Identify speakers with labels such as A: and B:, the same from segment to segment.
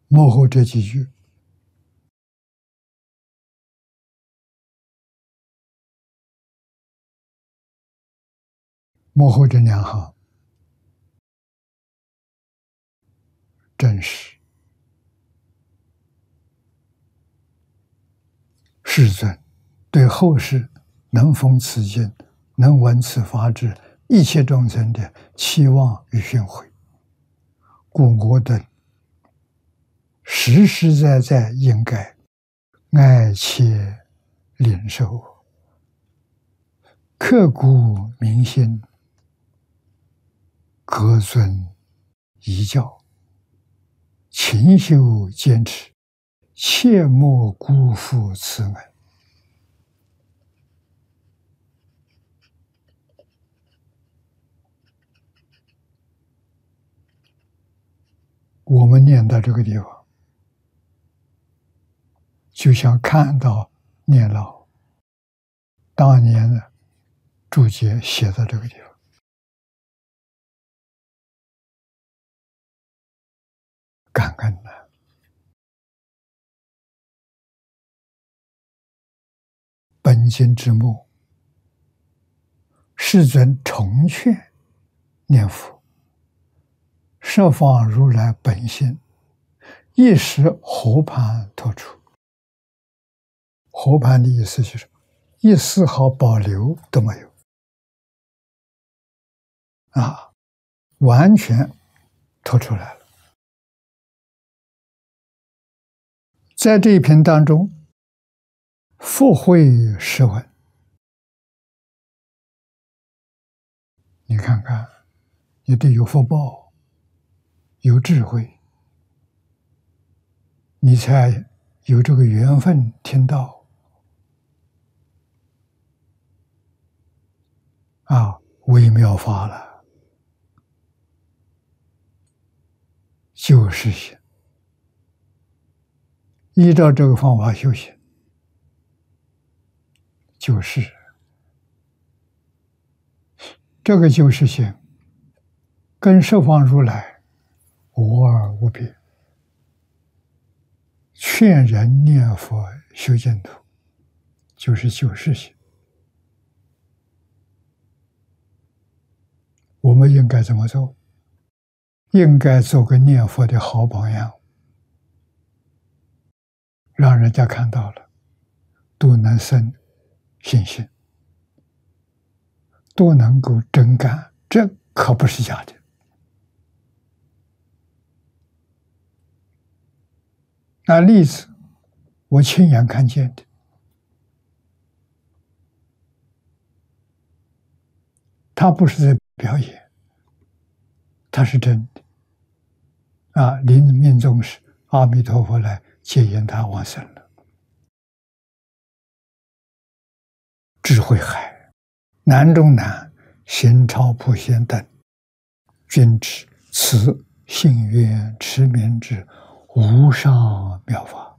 A: 幕后这几句，幕后这两行，真是世尊对后世能逢此经、能闻此法智一切众生的期望与训诲，故我等实实在在应该爱切领受，刻骨铭心，格遵遗教，勤修坚持，切莫辜负此恩。我们念到这个地方，就像看到念老当年的注解写到这个地方，感恩了。本经之末，世尊重劝念佛，设放如来本性，一时活盘托出。活盘的意思就是一丝毫保留都没有啊，完全托出来了。在这一篇当中，复会试问，你看看，你得有福报，有智慧，你才有这个缘分听到啊，微妙法了，就是行。依照这个方法修行，就是这个就是行，跟十方如来无二无别。劝人念佛修净土，就是就是行。我们应该怎么做？应该做个念佛的好榜样，让人家看到了，都能生信心，都能够真干，这可不是假的。那例子，我亲眼看见的，他不是在表演，他是真的。啊，临命终时，阿弥陀佛来接引他往生了。智慧海，难中难，行超普贤等，均知此信愿持名之无上妙法。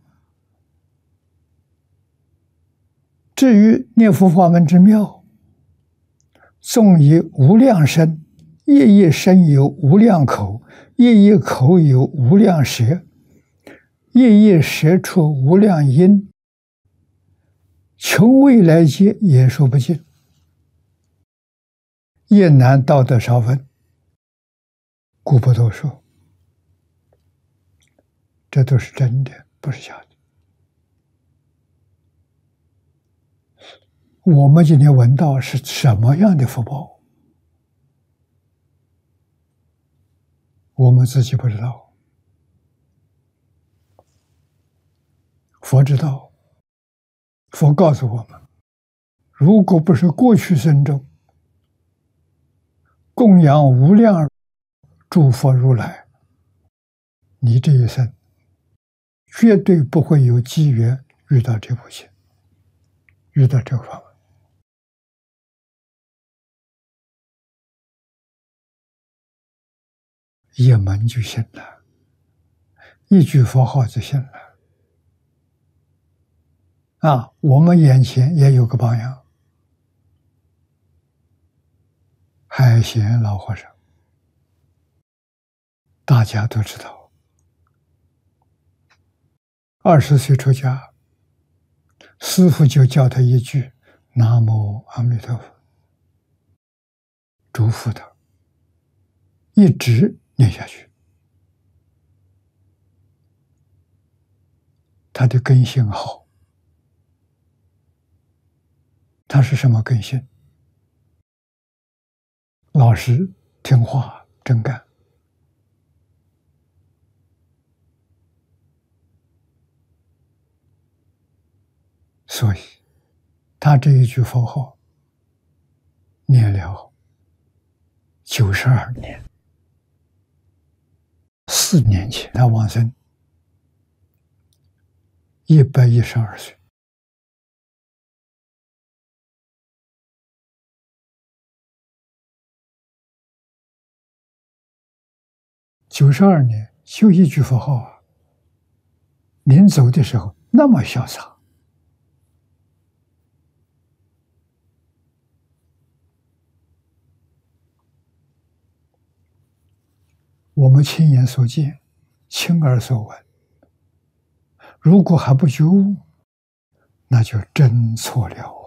A: 至于念佛法门之妙，纵以无量身，夜夜身有无量口，夜夜口有无量舌，夜夜舌出无量音，穷未来劫也说不尽，夜难道得少分，故不多说。这都是真的，不是假的。我们今天闻到是什么样的福报，我们自己不知道，佛知道。佛告诉我们，如果不是过去生中供养无量诸佛如来，你这一生绝对不会有机缘遇到这部经，遇到这个法门。一门就信了，一句佛号就信了。啊，我们眼前也有个榜样，海贤老和尚，大家都知道， 20岁出家，师父就教他一句“南无阿弥陀佛”，嘱咐他一直念下去。他的根性好，他是什么根性？老实、听话、真干。所以，他这一句佛号念了92年，4年前他往生，112岁。92年就一句佛号啊！临走的时候那么潇洒。我们亲眼所见，亲耳所闻，如果还不觉悟，那就真错了。